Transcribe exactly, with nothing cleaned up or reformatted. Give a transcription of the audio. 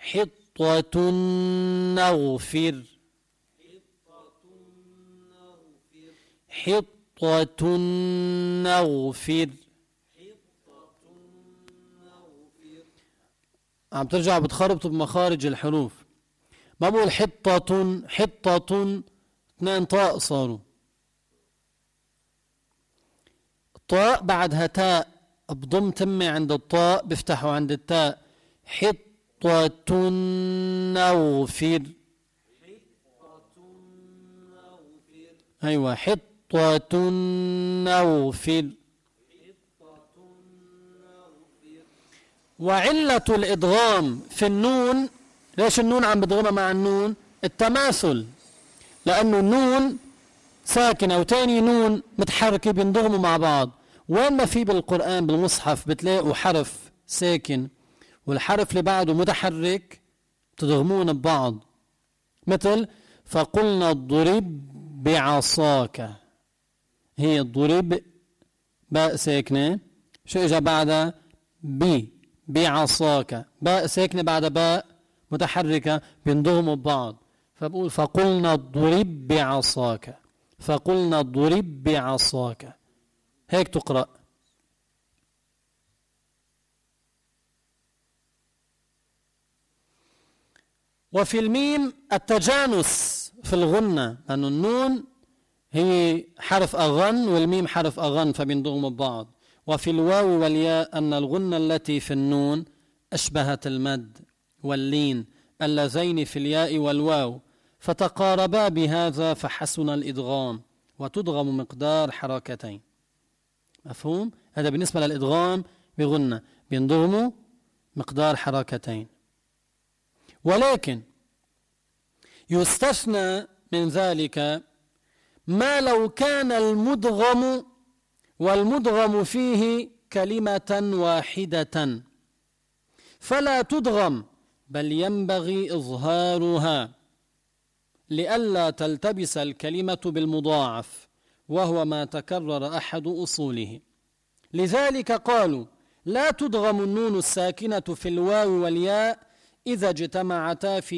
حطة نغفر حطة نغفر. عم ترجع بتخربطوا بمخارج الحروف. ما بقول حطة حطة اثنين طاء صاروا، طاء بعدها تاء بضم تمة عند الطاء بفتحوا عند التاء. حطة نغفر. أيوة حطة نغفر. وعلة الإدغام في النون، ليش النون عم بدغمها مع النون؟ التماثل، لأنه النون ساكنة وتاني نون متحركة بينضغموا مع بعض. وين ما في بالقرآن بالمصحف بتلاقوا حرف ساكن والحرف اللي بعده متحرك تضغمون ببعض، مثل فقلنا اضرب بعصاك، هي الضرب باء ساكنة، شو اجا بعدها؟ بي بعصاك، باء ساكنة بعد باء متحركة بينضغموا ببعض، فبقول فقلنا اضرب بعصاك، فقلنا اضرب بعصاك، هيك تقرأ. وفي الميم التجانس في الغنة، لأن النون هي حرف أغن والميم حرف أغن فبينضغموا ببعض. وفي الواو والياء أن الغنة التي في النون أشبهت المد واللين اللذين في الياء والواو فتقاربا بهذا فحسن الإدغام، وتدغم مقدار حركتين. مفهوم؟ هذا بالنسبة للإدغام بغنة بينضغموا مقدار حركتين. ولكن يستثنى من ذلك ما لو كان المدغم والمدغم فيه كلمة واحدة فلا تدغم، بل ينبغي إظهارها لئلا تلتبس الكلمة بالمضاعف، وهو ما تكرر أحد أصوله. لذلك قالوا لا تدغم النون الساكنة في الواو والياء إذا اجتمعتا في